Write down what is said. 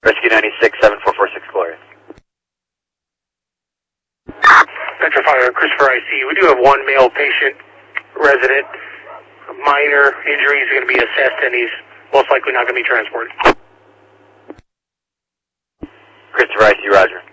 Rescue 96, 7446 Gloria. Metro Fire, Christopher IC. We do have one male patient, resident. Minor injuries are going to be assessed, and he's most likely not going to be transported. Christopher IC, roger.